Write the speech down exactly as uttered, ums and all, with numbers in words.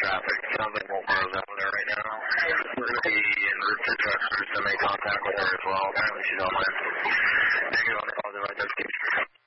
traffic. Sounds like Wolfboro's out there right now. We're going to be en route to Truxford to make contact with her as well. Apparently she's online. Negative on the positive, I